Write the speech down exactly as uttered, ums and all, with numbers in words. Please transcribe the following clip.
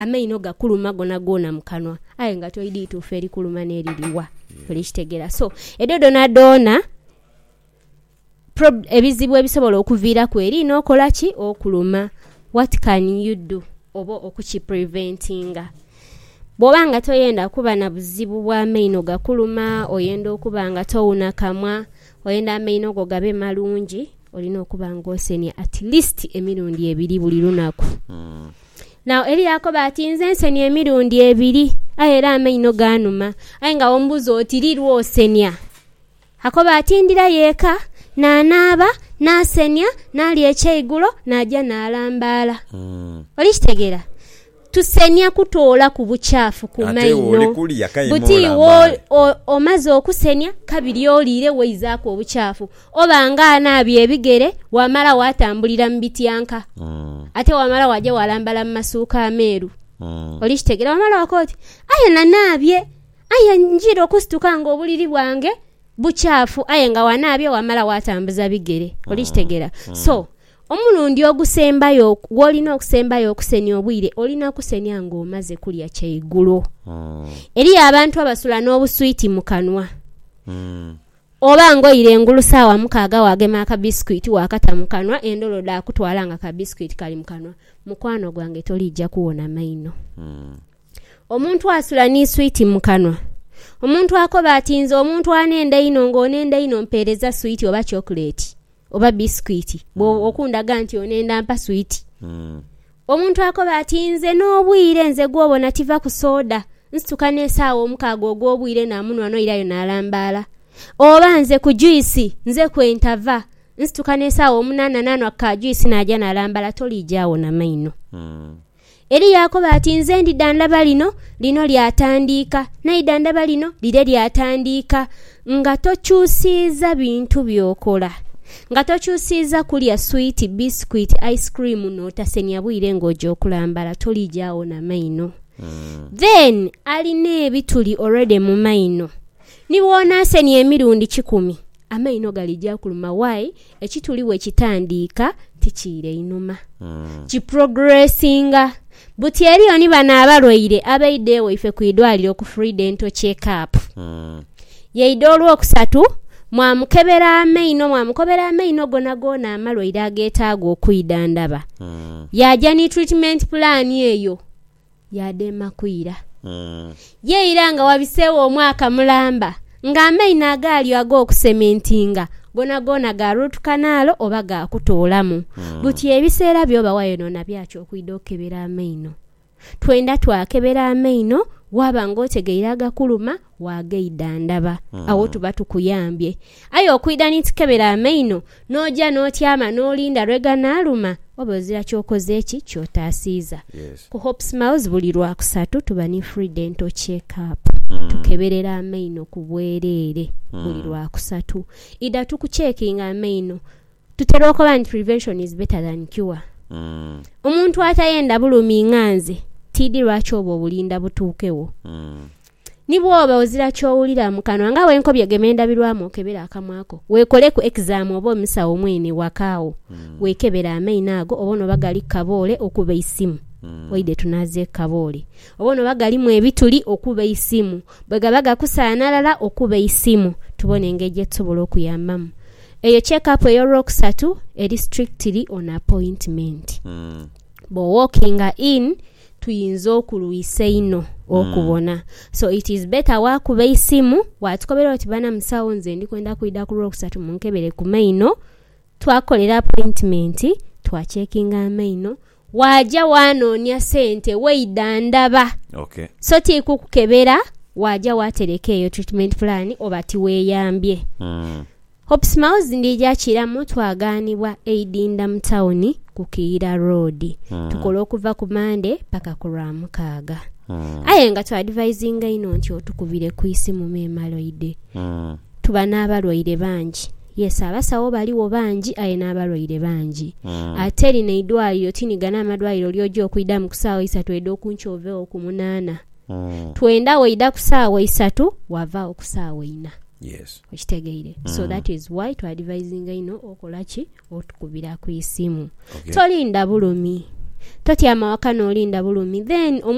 amaino gakuluma gona gona mu kanwa aye nga toyidi tufe eri kuluma n'eririwa olikitegera. So edodo na dona ebizibu ebisobola okuviira ku eri n'okola ki okuluma. What can you do oba okuki preventinga? Bw'oba nga toyenda kuba na buzibu bwa amaino gakuluma, oyenda okuba nga towuna kamwa, oyenda amaino go gabe malungi, olina okuba ng'osenya at least emirundi ebiri buli lunaku. Mm. Now eri yako batinze ensenya emirundi ebiri aye era amaino ganuma aye nga ombuzo otirirwa osenya. Hako batindira yeka n'anaaba n'asenya n'alya ekyeigulo n'ajja n'alambaala. Mm. Olikitegera? Tusenya kutoola ku buchafu ku maino. Buti wo omaze okusenya kabiri oliire weizaako obuchafu. Obanga anaabye ebigere wamala watambulira mu bityanka. Mm. Ate wamala waje walambala mu masuuka ameeru. Mm. Olikitegera wamala wakoti. Aye nanaabye. Aye njiro okusituka nga obuliri bwange buchafu aye nga wanaabye wamala watambuza bigere. Olikitegera? Mm. So omulundi ogusembayo gwolina okusembayo okusenya obwire olina kusenya ngo omaze kulya kyeigulo. Mm. Eri abantu abasula n'obuswiti mu kanwa. Mm. Oba ngoyire engulu sawa mukaaga wagema aka biscuit wakata mu kanwa endolo da kutwala nga ka biscuit kali mu kanwa mukwano gwange tolijja kuwona maino. Mm. Omuntu asula ni sweet mu kanwa. Omuntu akoba atinze omuntu anenda ino ng'onenda ino mpereza sweet oba chocolate oba biscuit. Bo mm. okundaga nti onenda mpa sweet. Mm. Omuntu akoba atinze n'obwire nze gwobona tiva ku soda nsituka n'esaawa omukaaga ogw'obwire n'amunwa noirayo n'alambaala. Oba nze ku juice nze kwentava nsituka n'esaawa omunana nano aka juice n'ajja n'alambala tolijjaawo na maino. Mm. Eri yakoba atinze ndi dandaba lino lino lyatandika nayi dandaba lino lire lyatandika nga tokyusiiza bintu byokola. Nga tokyusiiza kulya sweet biscuit ice cream n'otasenya bwire ng'ojja okulambala tolijjaawo na maino. Mm. Then alina ebituli already mu maino. Niwona asenya emirundi kikumi amaino galijja kuluma. Why? Ekituli we kitandika tikiire inuma. Mm. Kiprogressinga. Buti eri oni bana abalwaire abaide waife ku idwaliro ku free dental check up. Mm. Yeide olwokusatu mwamukebera amaino mwamukobera amaino gona gona amalwaire ageetaaga okuyidandaba. Mm. Yajja ni treatment plan eyo yadema kwira. Mm. Yeira nga wabiseewo omwaka mulamba nga amaino agali ag'okusementinga gona gona ga root canal oba ga kutoolamu. Mm. Buti ebiseera byoba wayonona byakyo okuyida okebera amaino. Twenda twakebera amaino waba ng'otegeera agakuluma wageidandaba. Mm. Awo tuba tukuyambye. Ayo okuyida nitukebera amaino n'ojja n'otyama n'olinda lwega naaluma oba ozira kyokoze eki kyotaasiiza. Yes. Ku Hope Smiles buli lwakusatu tuba ni free dental check up. Mm. Tukeberera amaino ku bwereere. Mm. Buli lwakusatu. Ida tukucheckinga amaino. Tutera okuba nti prevention is better than cure. Mm. Omuntu atayenda bulumi nganze tidi lwaki obwo obulinda butuukewo. Mm. Nibwoba ozira kyowulira mu kanwa nga wenkobye gemenda birwamu okebera akamwako wekole ku exam oba omusawo mwene wakaawo. Mm. Wekebera amaino ago obono bagali kaboole okuba isimu. Mm. Waide tunaze kaboole obono bagali mu ebituli okuba isimu bwe gabaga kusaanalala okuba isimu tubone engejje tusobola okuyambamu. Eyo check up eyo rokusatu eri strictly on appointment. Mm. Bo walking in tuyinza okulwisa ino okubona. Mm. So it is better wakuba isimu watukobera oti bana musawo nze ndi kwenda kuyida ku rokusatu munkebere ku maino twakolera appointment twacheckinga amaino waja wanoonya sente weidandaba. Okay. So ti kukukebera waja watereka eyo treatment plan oba tiweeyambye. Mm. Hope Smiles ndija kiramu twagaanibwa Eidinda mu tawuni ku Kiira Road. Mm. Tukola okuva ku Monday paka ku Lwamukaaga. Mm. Aye nga twadvisinga ino nti otukubire ku isimu memaloide. Mm. Tuba n'abalwaire bangi. Yes, abasawo baliwo bangi aye n'abalwaire bangi. Mm. Ate lino idwaliro tinigana amadwaliro lyojja okuyida mu kusaawa isatu edda okunkyove okumunaana. Mm. Twenda weida ku saawa isatu wava okusaawa ina. Yes. Okitegeire. Mm. So that is why to advising ino okolachi otukubira ku isimu. Okay. Tolinda bulumi. Totyama wakano olinda bulumi then